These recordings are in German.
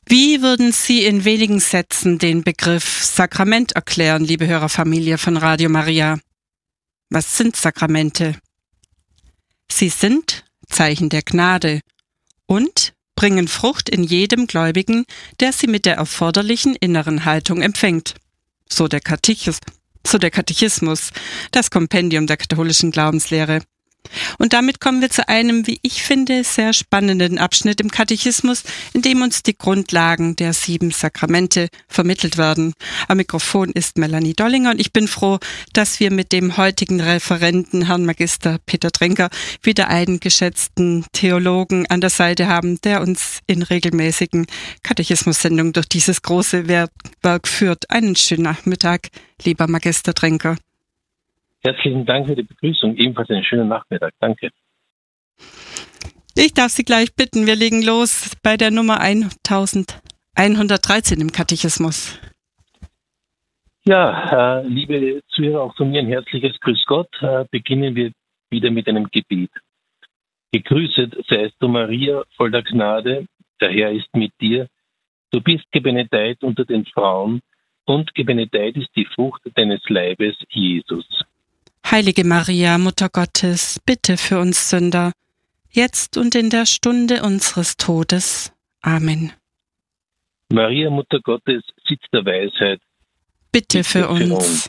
Wie würden Sie in wenigen Sätzen den Begriff Sakrament erklären, liebe Hörerfamilie von Radio Maria? Was sind Sakramente? Sie sind Zeichen der Gnade und bringen Frucht in jedem Gläubigen, der sie mit der erforderlichen inneren Haltung empfängt. So der Katechismus, das Kompendium der katholischen Glaubenslehre. Und damit kommen wir zu einem, wie ich finde, sehr spannenden Abschnitt im Katechismus, in dem uns die Grundlagen der 7 Sakramente vermittelt werden. Am Mikrofon ist Melanie Dollinger und ich bin froh, dass wir mit dem heutigen Referenten, Herrn Magister Peter Tränker, wieder einen geschätzten Theologen an der Seite haben, der uns in regelmäßigen Katechismussendungen durch dieses große Werk führt. Einen schönen Nachmittag, lieber Magister Tränker. Herzlichen Dank für die Begrüßung. Ebenfalls einen schönen Nachmittag. Danke. Ich darf Sie gleich bitten, wir legen los bei der Nummer 1113 im Katechismus. Ja, liebe Zuhörer, auch von mir ein herzliches Grüß Gott. Beginnen wir wieder mit einem Gebet. Gegrüßet seist du, Maria, voll der Gnade, der Herr ist mit dir. Du bist gebenedeit unter den Frauen und gebenedeit ist die Frucht deines Leibes, Jesus. Heilige Maria, Mutter Gottes, bitte für uns Sünder, jetzt und in der Stunde unseres Todes. Amen. Maria, Mutter Gottes, Sitz der Weisheit, bitte für uns.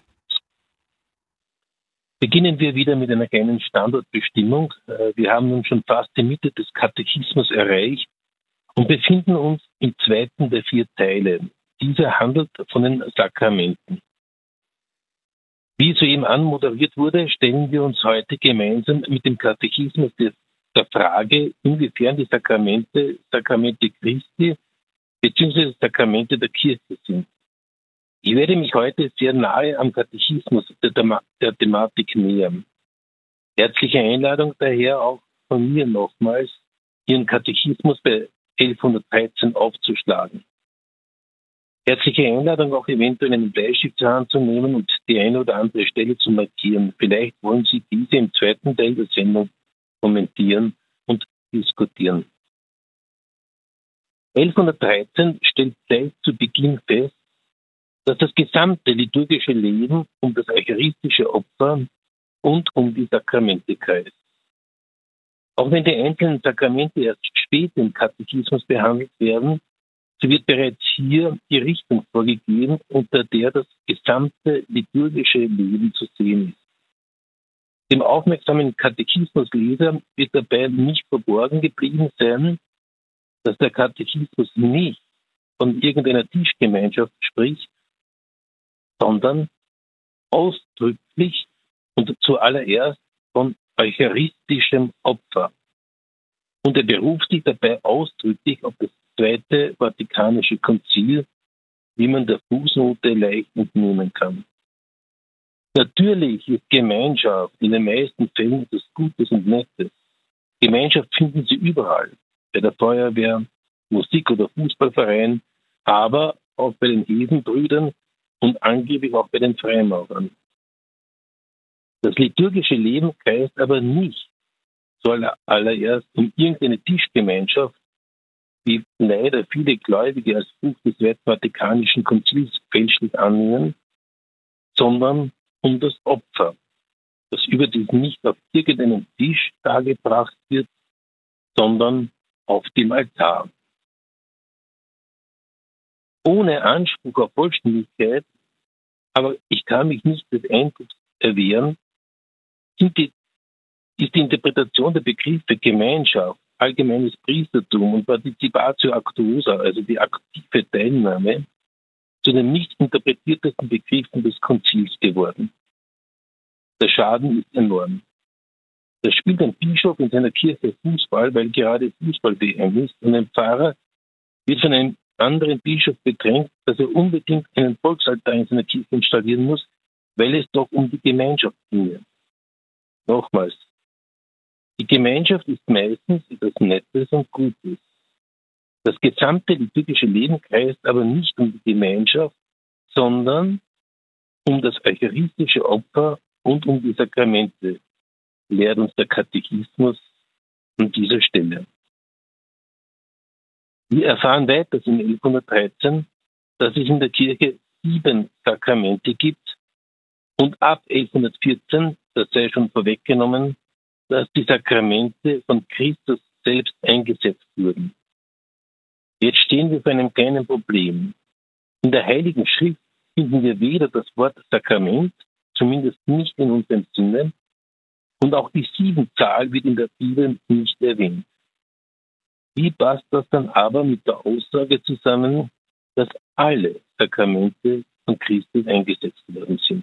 Beginnen wir wieder mit einer kleinen Standortbestimmung. Wir haben nun schon fast die Mitte des Katechismus erreicht und befinden uns im zweiten der 4 Teile. Dieser handelt von den Sakramenten. Wie soeben anmoderiert wurde, stellen wir uns heute gemeinsam mit dem Katechismus der Frage, inwiefern die Sakramente Christi bzw. Sakramente der Kirche sind. Ich werde mich heute sehr nahe am Katechismus der Thematik nähern. Herzliche Einladung daher auch von mir nochmals, Ihren Katechismus bei 1113 aufzuschlagen. Herzliche Einladung, auch eventuell einen Bleistift zur Hand zu nehmen und die eine oder andere Stelle zu markieren. Vielleicht wollen Sie diese im zweiten Teil der Sendung kommentieren und diskutieren. 1113 stellt gleich zu Beginn fest, dass das gesamte liturgische Leben um das eucharistische Opfer und um die Sakramente kreist. Auch wenn die einzelnen Sakramente erst spät im Katechismus behandelt werden, so wird bereits hier die Richtung vorgegeben, unter der das gesamte liturgische Leben zu sehen ist. Dem aufmerksamen Katechismusleser wird dabei nicht verborgen geblieben sein, dass der Katechismus nicht von irgendeiner Tischgemeinschaft spricht, sondern ausdrücklich und zuallererst von eucharistischem Opfer. Und er beruft sich dabei ausdrücklich auf das Zweite Vatikanische Konzil, wie man der Fußnote leicht entnehmen kann. Natürlich ist Gemeinschaft in den meisten Fällen etwas Gutes und Nettes. Gemeinschaft finden Sie überall, bei der Feuerwehr, Musik- oder Fußballverein, aber auch bei den Hesenbrüdern und angeblich auch bei den Freimaurern. Das liturgische Leben kreist aber nicht zuallererst um irgendeine Tischgemeinschaft, wie leider viele Gläubige als Frucht des Zweiten Vatikanischen Konzils fälschlich annehmen, sondern um das Opfer, das überdies nicht auf irgendeinem Tisch dargebracht wird, sondern auf dem Altar. Ohne Anspruch auf Vollständigkeit, aber ich kann mich nicht des Eindrucks erwehren, ist die Interpretation der Begriffe Gemeinschaft, allgemeines Priestertum und Participatio Actuosa, also die aktive Teilnahme, zu den nicht interpretiertesten Begriffen des Konzils geworden. Der Schaden ist enorm. Da spielt ein Bischof in seiner Kirche Fußball, weil gerade Fußball-WM ist, und ein Pfarrer wird von einem anderen Bischof bedrängt, dass er unbedingt einen Volksaltar in seiner Kirche installieren muss, weil es doch um die Gemeinschaft ginge. Nochmals, die Gemeinschaft ist meistens etwas Nettes und Gutes. Das gesamte liturgische Leben kreist aber nicht um die Gemeinschaft, sondern um das eucharistische Opfer und um die Sakramente, lehrt uns der Katechismus an dieser Stelle. Wir erfahren weiter in 1113, dass es in der Kirche 7 Sakramente gibt und ab 1114, das sei schon vorweggenommen, dass die Sakramente von Christus selbst eingesetzt wurden. Jetzt stehen wir vor einem kleinen Problem. In der Heiligen Schrift finden wir weder das Wort Sakrament, zumindest nicht in unserem Sinne, und auch die 7-Zahl wird in der Bibel nicht erwähnt. Wie passt das dann aber mit der Aussage zusammen, dass alle Sakramente von Christus eingesetzt worden sind?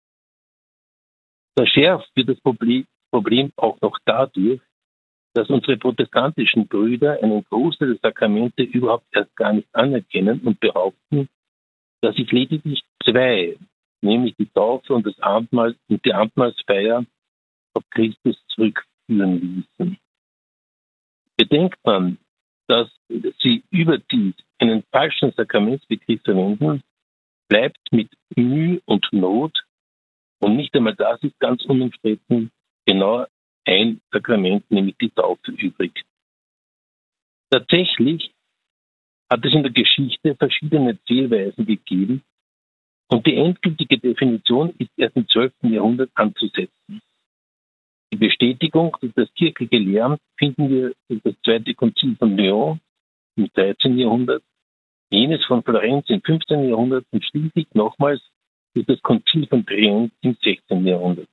Verschärft wird das Problem auch noch dadurch, dass unsere protestantischen Brüder einen Großteil der Sakramente überhaupt erst gar nicht anerkennen und behaupten, dass sich lediglich 2, nämlich die Taufe und das Abendmahl und die Abendmahlsfeier, auf Christus zurückführen ließen. Bedenkt man, dass sie überdies einen falschen Sakramentsbegriff verwenden, bleibt mit Mühe und Not, und nicht einmal das ist ganz unumstritten, genau ein Sakrament, nämlich die Taufe, übrig. Tatsächlich hat es in der Geschichte verschiedene Zählweisen gegeben und die endgültige Definition ist erst im 12. Jahrhundert anzusetzen. Die Bestätigung durch das kirchliche Lehramt finden wir durch das Zweite Konzil von Lyon im 13. Jahrhundert, jenes von Florenz im 15. Jahrhundert und schließlich nochmals durch das Konzil von Trient im 16. Jahrhundert.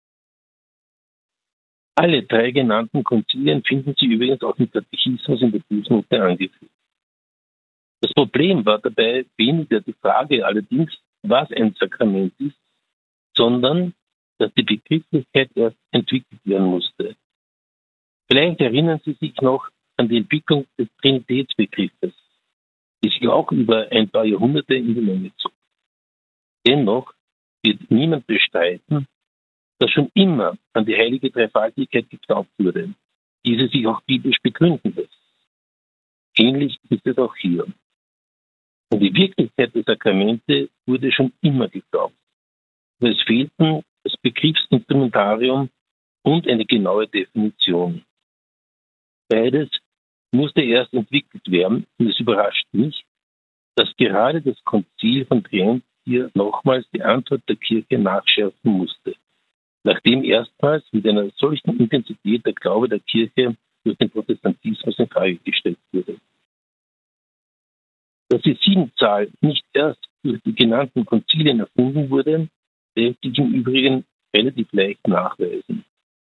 Alle 3 genannten Konzilien finden Sie übrigens auch im Katechismus in der Fußnote angeführt. Das Problem war dabei weniger die Frage allerdings, was ein Sakrament ist, sondern dass die Begrifflichkeit erst entwickelt werden musste. Vielleicht erinnern Sie sich noch an die Entwicklung des Trinitätsbegriffes, die sich auch über ein paar Jahrhunderte in die Länge zog. Dennoch wird niemand bestreiten, dass schon immer an die heilige Dreifaltigkeit geglaubt wurde, diese sich auch biblisch begründen lässt. Ähnlich ist es auch hier. Und die Wirklichkeit der Sakramente wurde schon immer geglaubt. Und es fehlten das Begriffsinstrumentarium und eine genaue Definition. Beides musste erst entwickelt werden und es überrascht mich, dass gerade das Konzil von Trient hier nochmals die Antwort der Kirche nachschärfen musste, nachdem erstmals mit einer solchen Intensität der Glaube der Kirche durch den Protestantismus in Frage gestellt wurde. Dass die 7-Zahl nicht erst durch die genannten Konzilien erfunden wurde, lässt sich im Übrigen relativ leicht nachweisen.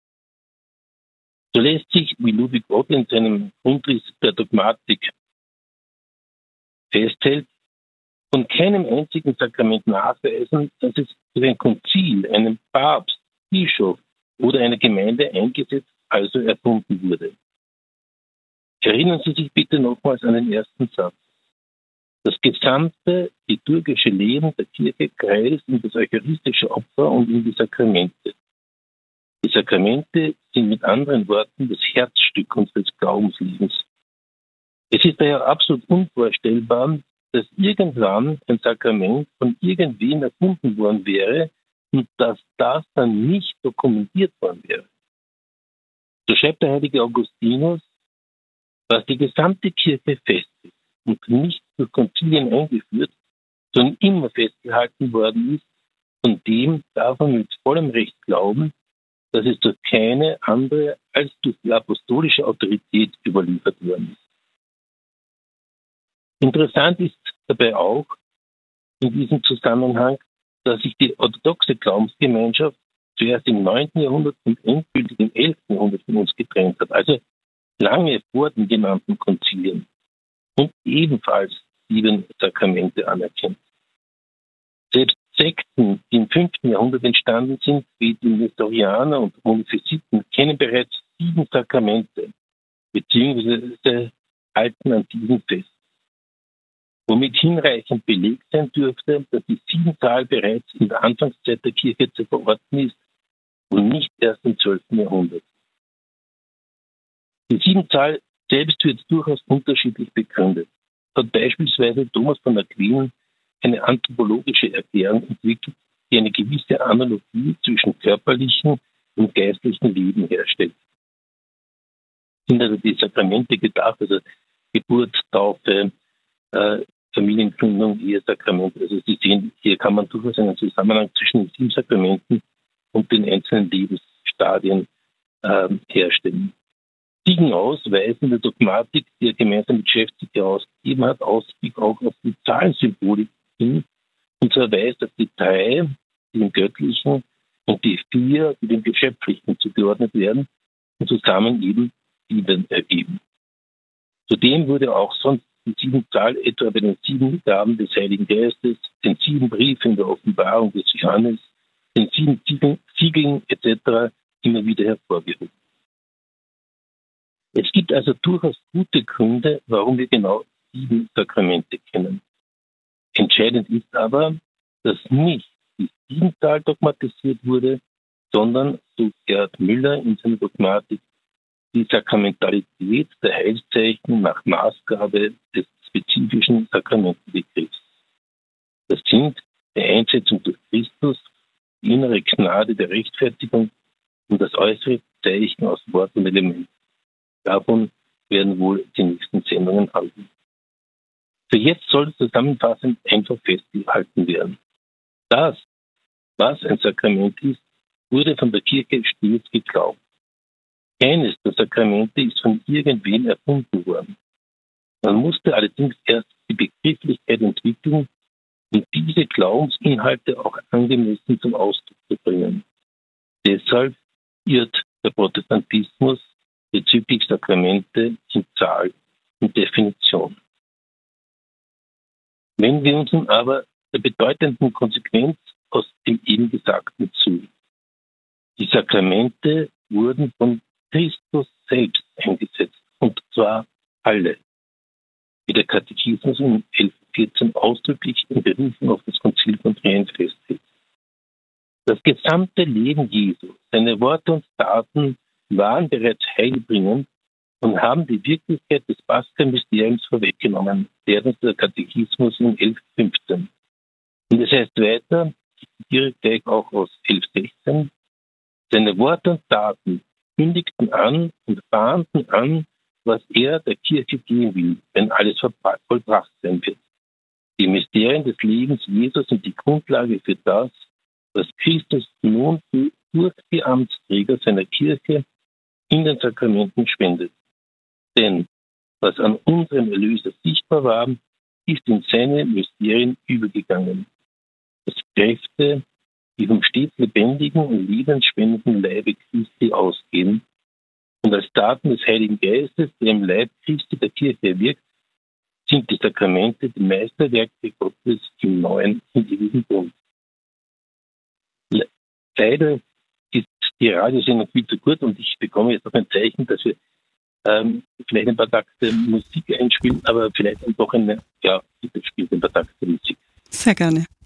So lässt sich, wie Ludwig Otto in seinem Grundriss der Dogmatik festhält, von keinem einzigen Sakrament nachweisen, dass es durch ein Konzil, einen Papst, Bischof oder eine Gemeinde eingesetzt, also erfunden wurde. Erinnern Sie sich bitte nochmals an den ersten Satz. Das gesamte liturgische Leben der Kirche kreist um das eucharistische Opfer und um die Sakramente. Die Sakramente sind mit anderen Worten das Herzstück unseres Glaubenslebens. Es ist daher absolut unvorstellbar, dass irgendwann ein Sakrament von irgendwem erfunden worden wäre und dass das dann nicht dokumentiert worden wäre. So schreibt der heilige Augustinus, was die gesamte Kirche festigt und nicht durch Konzilien eingeführt, sondern immer festgehalten worden ist, von dem darf man mit vollem Recht glauben, dass es durch keine andere als durch die apostolische Autorität überliefert worden ist. Interessant ist dabei auch in diesem Zusammenhang, dass sich die orthodoxe Glaubensgemeinschaft zuerst im 9. Jahrhundert und endgültig im 11. Jahrhundert von uns getrennt hat, also lange vor den genannten Konzilien und ebenfalls 7 Sakramente anerkennt. Selbst Sekten, die im 5. Jahrhundert entstanden sind, wie die Nestorianer und Monophysiten, kennen bereits 7 Sakramente, beziehungsweise halten an diesen fest. Womit hinreichend belegt sein dürfte, dass die 7-Zahl bereits in der Anfangszeit der Kirche zu verorten ist und nicht erst im 12. Jahrhundert. Die 7-Zahl selbst wird durchaus unterschiedlich begründet. Hat beispielsweise Thomas von Aquin eine anthropologische Erklärung entwickelt, die eine gewisse Analogie zwischen körperlichem und geistlichem Leben herstellt. Sind also die Sakramente gedacht, also Geburt, Taufe, Familiengründung, Ehesakrament. Also Sie sehen, hier kann man durchaus einen Zusammenhang zwischen den 7 Sakramenten und den einzelnen Lebensstadien herstellen. Ziegenaus weisen in der Dogmatik, die er gemeinsam mit Schäfzig herausgegeben hat, Ausblick auch auf die Zahlensymbolik hin. Und zwar weist auf die 3, die dem Göttlichen, und die 4, die dem Geschöpflichen zugeordnet werden und zusammen eben 7 ergeben. Zudem wurde auch sonst die 7 Zahl etwa bei den 7 Gaben des Heiligen Geistes, den 7 Briefen der Offenbarung des Johannes, den 7 Siegeln etc. immer wieder hervorgehoben. Es gibt also durchaus gute Gründe, warum wir genau 7 Sakramente kennen. Entscheidend ist aber, dass nicht die 7-Zahl dogmatisiert wurde, sondern, so Gerhard Müller in seiner Dogmatik, die Sakramentalität der Heilszeichen nach Maßgabe des spezifischen Sakramentenbegriffs. Das sind die Einsetzung durch Christus, die innere Gnade der Rechtfertigung und das äußere Zeichen aus Wort und Element. Davon werden wohl die nächsten Sendungen handeln. Für jetzt soll es zusammenfassend einfach festgehalten werden. Das, was ein Sakrament ist, wurde von der Kirche stets geglaubt. Keines der Sakramente ist von irgendwem erfunden worden. Man musste allerdings erst die Begrifflichkeit entwickeln und diese Glaubensinhalte auch angemessen zum Ausdruck zu bringen. Deshalb irrt der Protestantismus bezüglich Sakramente in Zahl und Definition. Wenn wir uns nun aber der bedeutenden Konsequenz aus dem eben Gesagten zu. Die Sakramente wurden von Christus selbst eingesetzt, und zwar alle. Wie der Katechismus in 1114 ausdrücklich in Berufung auf das Konzil von Trient festhält. Das gesamte Leben Jesu, seine Worte und Taten waren bereits heilbringend und haben die Wirklichkeit des Pascha-Mysteriums vorweggenommen, lehrt uns der Katechismus in 1115. Und es heißt weiter, ich zitiere gleich auch aus 1116, seine Worte und Taten kündigten an und bahnten an, was er der Kirche geben will, wenn alles vollbracht sein wird. Die Mysterien des Lebens Jesus sind die Grundlage für das, was Christus nun durch die Amtsträger seiner Kirche in den Sakramenten spendet. Denn was an unserem Erlöser sichtbar war, ist in seine Mysterien übergegangen. Das Kräfte, die vom stets lebendigen und lebensspendenden Leibe Christi ausgehen und als Taten des Heiligen Geistes, der im Leib Christi der Kirche wirkt, sind die Sakramente die Meisterwerke Gottes im neuen und ewigen Bund. Leider ist die Radiosendung viel zu kurz und ich bekomme jetzt noch ein Zeichen, dass wir vielleicht ein paar Takte Musik einspielen, aber vielleicht doch bitte spielt ein paar Takte Musik. Sehr gerne.